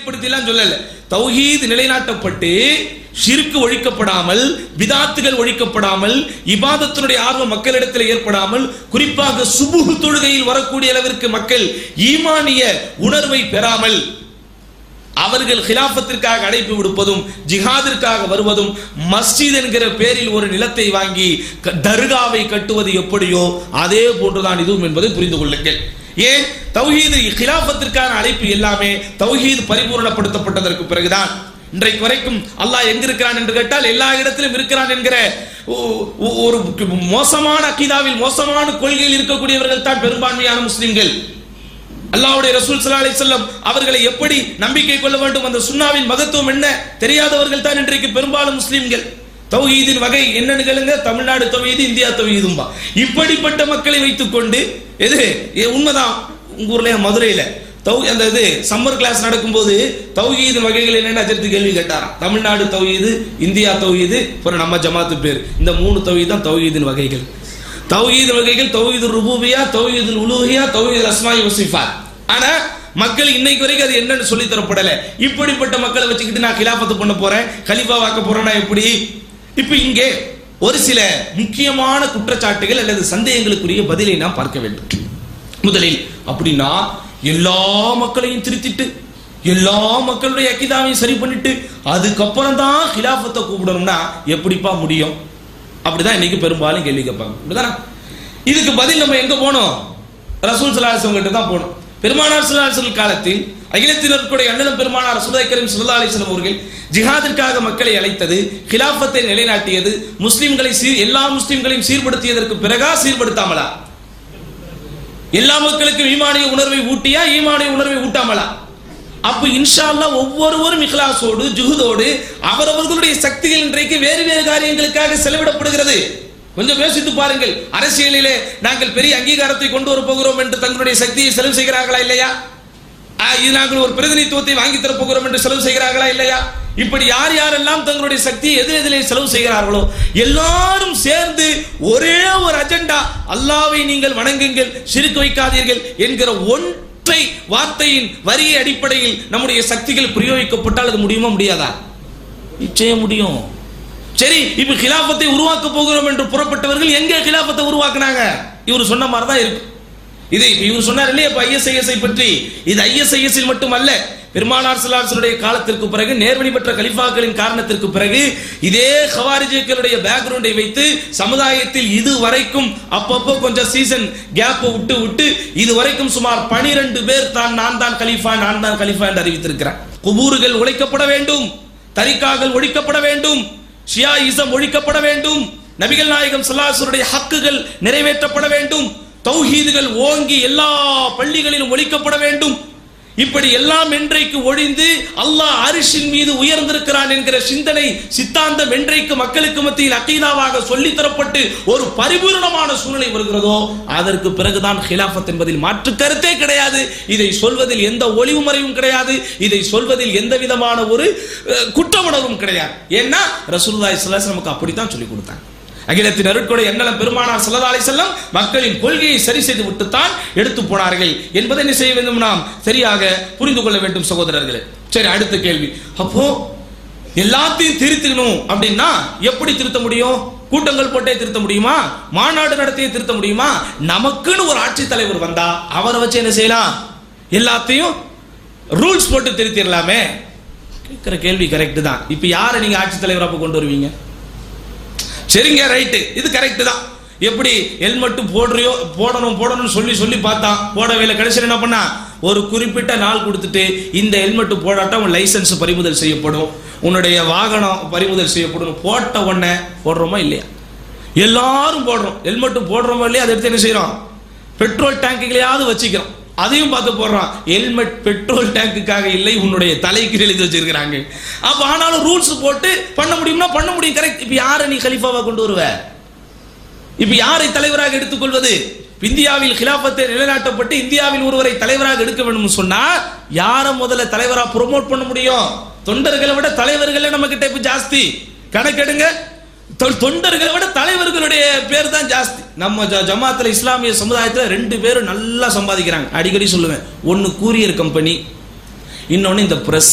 ஏற்படுத்திலாம் சொல்லல. தௌஹீத் நிலைநாட்டப்பட்டு ஷிர்க் ஒழிக்கப்படாமல், பிதாத்துகள் ஒழிக்கப்படாமல், இபாதத்தினுடைய ஆர்வம் மக்களிடத்தில் ஏற்படாமல், குறிப்பாக சுபுஹ் தொழுகையில் வரக்கூடிய அளவிற்கு மக்கள் ஈமானிய உணர்வை பெறாமல் அவர்கள் கிலாபத்திற்காக அழைப்பு விடுப்பதும், ஜிஹாதிற்காக வருவதும், மஸ்ஜித் என்கிற பேரில் ஒரு நிலத்தை வாங்கி தர்காவை கட்டுவது எப்படியோ அதே போன்றுதான் இதுவும் என்பதை புரிந்து கொள்ளுங்கள். ஏன் தௌஹீத் கிலாபத்திற்கான அழைப்பு எல்லாமே தௌஹீத் பரிபூரணப்படுத்தப்பட்டதற்கு பிறகுதான். இன்றைக்கு வரைக்கும் அல்லாஹ் எங்க இருக்கிறான் என்று கேட்டால் எல்லா இடத்திலும் இருக்கிறான் என்கிற ஒரு மோசமான அகீதாவில், மோசமான கொள்கையில் இருக்கக்கூடியவர்கள் தான் பெரும்பான்மையான முஸ்லிம்கள். அல்லாஹ்வுடைய ரசூல் ஸல்லல்லாஹு அலைஹி வஸல்லம் அவர்களை எப்படி நம்பிக்கை கொள்ள வேண்டும், அந்த சுன்னாவின் மகத்துவம் என்ன தெரியாதவர்கள் தான் இன்றைக்கு பெரும்பாலும் முஸ்லிம்கள். தௌஹீதின் வகை என்னன்னு கேளுங்க, தமிழ்நாடு தௌஹீது, இந்தியா தௌஹீதும்பா. இப்படிப்பட்ட மக்களை வைத்துக் கொண்டு எது உண்மைதான். உங்க ஊர்ல மதுரையில அந்த இது சம்மர் கிளாஸ் நடக்கும்போது தௌஹீதின் வகைகள் என்னன்னு அஜர்த்து கேள்வி கேட்டாராம். தமிழ்நாடு தௌஹீது, இந்தியா தௌஹீது, அப்புறம் நம்ம ஜமாத்து பேர், இந்த 3 தௌஹீத் தான் தௌஹீதின் வகைகள். தௌஹீத் வகைகள் தௌஹீதுர் ருபூபியா, தௌஹீதுல் உலூஹியா, தௌஹீதுல் அஸ்மாஇ வஸிஃபாத். ஆனா மக்கள் இன்னைக்கு வரைக்கும் அது என்னன்னு சொல்லி தரப்படல. இப்படிப்பட்ட மக்களை வச்சுக்கிட்டு நான் கிலாபத்து பண்ண போறேன், கலீஃபா வாக்க போறேன்னா எப்படி? இப்ப இங்கே ஒரு சில முக்கியமான குற்றச்சாட்டுகள் அல்லது சந்தேகங்களுக்குரிய பதிலை நாம் பார்க்க வேண்டும். முதலில் அப்படின்னா எல்லா மக்களையும் திருத்திட்டு எல்லா மக்களுடைய அக்கீதாவையும் சரி பண்ணிட்டு அதுக்கப்புறம் தான் கிலாபத்தை கூப்பிடணும்னா எப்படிப்பா முடியும்? அப்படிதான் இன்னைக்கு பெரும்பாலும் கேள்வி கேட்பாங்க. அப்படிதானே? இதுக்கு பதில் நம்ம எங்க போனோம்? ரசூல் ஸல்லல்லாஹு அலைஹி வஸல்லம் கிட்ட தான் போனோம். பெருமானார் ஸல்லல்லாஹு அலைஹி வஸல்லம் காலத்தில் அகிலத்தினருடைய அண்ணனும் பெருமானார் ரசூலுல்லாஹி கரீம் ஸல்லல்லாஹு அலைஹி வஸல்லம் அவர்கள் ஜிஹாதிற்காக மக்களை அழைத்தது, கிலாபத்தை நிலைநாட்டியது, முஸ்லிம்களை எல்லா முஸ்லிம்களையும் சீர்படுத்தியதற்கு பிறகா சீர்படுத்தாமலா? எல்லா மக்களுக்கும் ஈமானிய உணர்வை ஊட்டியா, ஈமானிய உணர்வை ஊட்டாமலா? அப்ப இன்ஷா அல்லாஹ் ஒவ்வொருவரும் இக்லாஸோடு ஜுஹூதோடு அவரவர்களுடைய சக்திகள் இன்றைக்கு வேறு வேறு காரியங்களுக்காக செலவிடப்படுகிறது. கொஞ்சம் யோசித்து பாருங்கள். அரசியலிலே நாங்கள் பெரிய அங்கீகாரத்தை கொண்டு வர போகிறோம் என்று தங்களுடைய சக்தியை செலவு செய்கிறார்களா இல்லையா? இது நாங்கள் ஒரு பிரதிநிதித்துவத்தை வாங்கி தர போகிறோம் என்று செலவு செய்கிறார்களா இல்லையா? இப்படி யார் யாரெல்லாம் தங்களுடைய சக்தியை எதிலே செலவு செய்கிறார்களோ எல்லாரும் சேர்ந்து ஒரே ஒரு அஜெண்டா, அல்லாஹ்வை நீங்கள் வணங்குங்கள், ஷிர்க் வைக்காதீர்கள் என்கிற ஒன்றை வார்த்தையின் வரியை அடிப்படையில் நம்முடைய சக்திகள் பிரயோகிக்கப்பட்டால் அது முடியுமா முடியாதா? நிச்சயம் முடியும். சரி, இப்ப கிலாபத்தை உருவாக்க போகிறோம் என்று புறப்பட்டவர்கள் எங்க கிலாபத்தை உருவாக்குனாங்க? இவர் சொன்ன மாதிரி தான் இருக்கு. இது இவர் சொன்னார் இல்லையா இப்ப ஐஎஸ்ஐஎஸ்ஐ பற்றி. இது ஐஎஸ்ஐஎஸ்ஸில் மட்டுமல்ல, பெருமானார் ஸல்லல்லாஹு அலைஹி வஸல்லம் காலத்திற்கு பிறகு நேர்வழி பெற்ற கலிஃபாக்களின் காரணத்திற்கு பிறகு இதே ஹவாரிஜிகளுடைய பேக்ரவுண்டை வைத்து சமுதாயத்தில் இது வரைக்கும் அப்பப்போ கொஞ்சம் சீசன் கேப் விட்டு விட்டு இது வரைக்கும் சுமார் 12 பேர் தான் நான் தான் கலிஃபா என்று அறிவித்திருக்கிறார். குபூர்கள் ஒழிக்கப்பட வேண்டும், தரிகாக்கள் ஒழிக்கப்பட வேண்டும், ஷியாயிசம் ஒழிக்கப்பட வேண்டும், நபிகள் நாயகம் ஸல்லல்லாஹு அலைஹி வஸல்லம் ஹக்குகள் நிறைவேற்றப்பட வேண்டும், தௌஹீதுகள் ஓங்கி எல்லா பள்ளிகளிலும் ஒழிக்கப்பட வேண்டும். இப்படி எல்லாம் என்றைக்கு ஒழிந்து அல்லாஹ் அரிஷின் மீது உயர்ந்திருக்கிறான் என்கிற சிந்தனை சித்தாந்தம் என்றைக்கு மக்களுக்கு மத்தியில் அகீதாவாக சொல்லித் தரப்பட்டு ஒரு பரிபூரணமான சூழ்நிலை வருகிறதோ அதற்கு பிறகுதான் கிலாஃபத் என்பதில் மாற்று கருத்தே கிடையாது. இதை சொல்வதில் எந்த ஒளிவு மறைவும் கிடையாது. இதை சொல்வதில் எந்த விதமான ஒரு குற்ற உணர்வும் கிடையாது. ஏன்னா ரசூலுல்லாஹி ஸல்லல்லாஹு அலைஹி வஸல்லம் நமக்கு அப்படித்தான் சொல்லிக் கொடுத்தாங்க. அகிலத்தின் அருட்கொடை எண்ணலம் பெருமானார் ஸல்லல்லாஹு அலைஹி வஸல்லம் மக்களின் கொள்கையை சரி செய்து விட்டுத்தான் எடுத்து போனார்கள் என்பதை என்ன செய்ய வேண்டும், நாம் சரியாக புரிந்து கொள்ள வேண்டும் சகோதரர்களே. சரி, அடுத்த கேள்வி. அப்போ எல்லாத்தையும் திருத்தணும் அப்படின்னா எப்படி திருத்த முடியும்? கூட்டங்கள் போட்டே திருத்த முடியுமா? மாநாடு நடத்தியே திருத்த முடியுமா? நமக்குன்னு ஒரு ஆட்சி தலைவர் வந்தா அவரை வச்சு என்ன செய்யலாம்? எல்லாத்தையும் ரூல்ஸ் போட்டு திருத்திடலாமே. கேட்கிற கேள்வி கரெக்ட் தான். இப்ப யாரை நீங்க ஆட்சி தலைவராக கொண்டு வருவீங்க? சரிங்க, ரைட்டு, இது கரெக்ட் தான். எப்படி ஹெல்மெட் போடணும்னு சொல்லி பார்த்தான், போடவே கடைசியில் என்ன பண்ணா, ஒரு குறிப்பிட்ட நாள் கொடுத்துட்டு இந்த ஹெல்மெட் போடாட்டா உன் லைசன்ஸ் பறிமுதல் செய்யப்படும், உன்னுடைய வாகனம் பறிமுதல் செய்யப்படும். போட்ட உடனே போடுறோமா இல்லையா? எல்லாரும் போடுறோம். ஹெல்மெட் போடுறோமா இல்லையா? அதை எடுத்து என்ன செய்யறோம்? பெட்ரோல் டேங்குகளையாவது வச்சுக்கிறோம். அதையும் பார்த்து போடுறான். ஹெல்மெட் பெட்ரோல் டேங்குக்காக இல்லை, உன்னுடைய தலைக்கு எழுதி வச்சிருக்கிறாங்க. அப்ப ஆனாலும் ரூல்ஸ் போட்டு பண்ண முடியும்னா பண்ண முடியும், கரெக்ட். இப்ப யாரை நீ கலிஃபாவா கொண்டு வருவ? இப்ப யாரை தலைவராக எடுத்துக்கொள்வது? இந்தியாவில் கிலாபத்தை நிலைநாட்டப்பட்டு இந்தியாவில் ஒருவரை தலைவராக எடுக்க வேண்டும் சொன்னா யாரை முதல்ல தலைவரா ப்ரோமோட் பண்ண முடியும்? தொண்டர்களை விட தலைவர்களே நம்ம கிட்ட இப்ப ஜாஸ்தி. கணக்கெடுங்க, தொண்டர்களை விட தலைவர்களுடைய பேர் தான் ஜாஸ்தி. நம்ம ஜமாத்துல இஸ்லாமிய சமுதாயத்துல 2 பேரும் நல்லா சம்பாதிக்கிறாங்க. அடிக்கடி சொல்லுவேன், ஒன்னு கூரியர் கம்பெனி, இன்னொன்னு இந்த பிரஸ்.